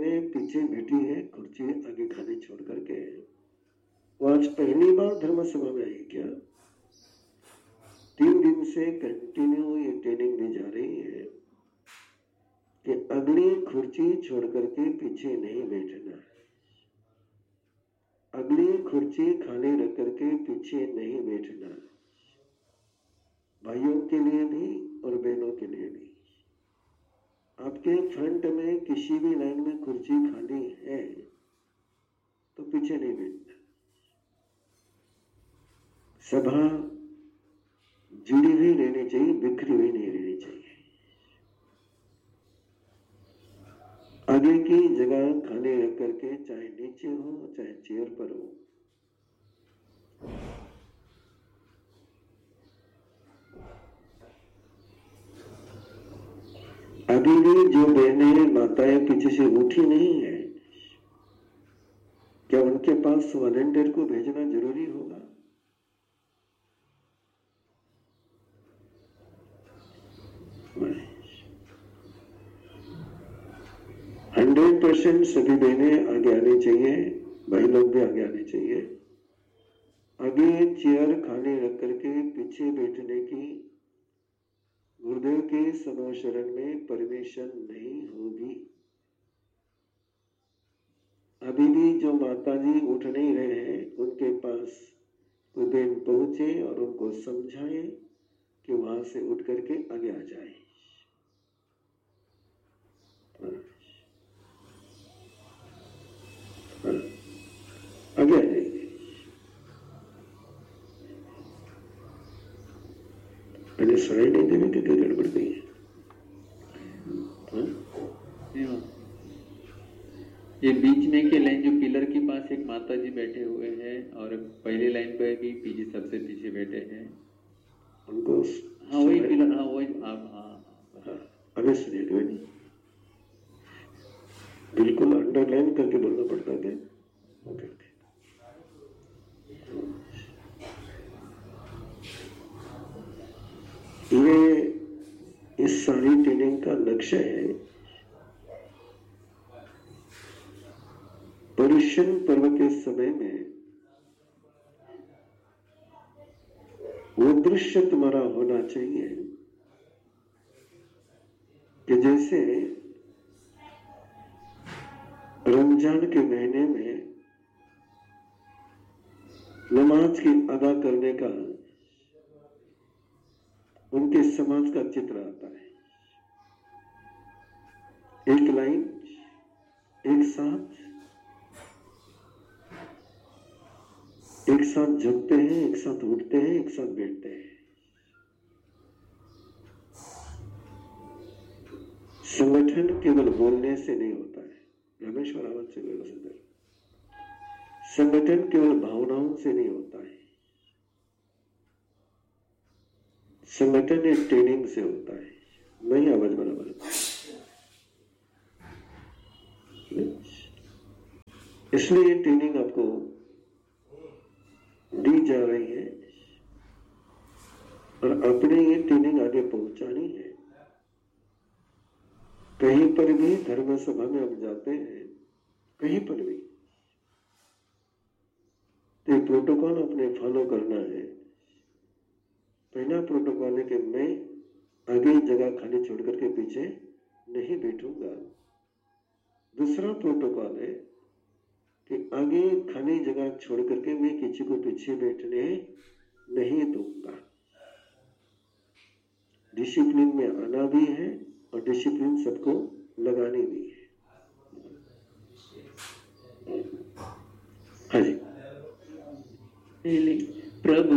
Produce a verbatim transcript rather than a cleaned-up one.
में पीछे बैठी है कुर्सी आगे खाली छोड़ करके। वो आज पहली बार धर्म सभा में आई क्या? तीन दिन से कंटिन्यू ये ट्रेनिंग दी जा रही है कि अगली कुर्सी छोड़ करके पीछे नहीं बैठना, अगली कुर्सी खाली रख करके पीछे नहीं बैठना, भाइयों के लिए भी और बहनों के लिए भी। आपके फ्रंट में किसी भी लाइन में कुर्सी खाली है तो पीछे नहीं बैठना। सभा जुड़ी हुई रहनी चाहिए, बिखरी हुई नहीं रहनी चाहिए। आगे की जगह खाली रख करके चाहे नीचे हो चाहे चेयर पर हो, अभी भी जो बहनें माताएं पीछे से उठी नहीं है, क्या उनके पास वॉलंटियर को भेजना जरूरी होगा? हंड्रेड परसेंट सभी बहनें आगे आनी चाहिए, भाई लोग भी आगे आने चाहिए। आगे चेयर खाली रख करके पीछे बैठने की गुरुदेव के समोशरण में परमिशन नहीं होगी। अभी भी जो माताजी उठ नहीं रहे हैं, उनके पास कोई बहन पहुंचे और उनको समझाए कि वहां से उठ करके आगे आ जाए। आगे आ जाइए। मैंने सुनाई नहीं देने की गड़बड़ गई है। ये बीच में के लाइन जो पिलर के पास एक माता जी बैठे हुए हैं और पहली लाइन पे भी पीछे सबसे पीछे बैठे हैं उनको। हाँ वही पिलर, हाँ वही आप। हाँ हाँ अभी सुनिए, बिल्कुल अंडरलाइन करके बोलना पड़ता है। Okay okay. ये इस सारी ट्रेनिंग का लक्ष्य है पर्युषण पर्व के समय में वो दृश्य तुम्हारा होना चाहिए कि जैसे रमजान के महीने में नमाज की अदा करने का उनके समाज का चित्र आता है। एक लाइन, एक साथ एक साथ झुकते हैं, एक साथ उठते हैं, एक साथ बैठते हैं। संगठन केवल बोलने से नहीं होता है। रमेश्वर आवाज से बोलो सुंदर। संगठन केवल भावनाओं से नहीं होता है। संगठन एक ट्रेनिंग से होता है। नहीं आवाज बराबर। इसलिए ये ट्रेनिंग आपको दी जा रही है और अपने ये ट्रेनिंग आगे पहुंचानी है। कहीं पर भी धर्म सभा में हम जाते हैं, कहीं पर भी तो प्रोटोकॉल अपने फॉलो करना है। पहला प्रोटोकॉल है कि मैं आगे जगह खाली छोड़ करके पीछे नहीं बैठूंगा। दूसरा प्रोटोकॉल है कि आगे खाली जगह छोड़ करके मैं किसी को पीछे बैठने नहीं दूंगा। डिसिप्लिन में आना भी है और डिसिप्लिन सबको लगानी भी है। हाँ जी। प्रभु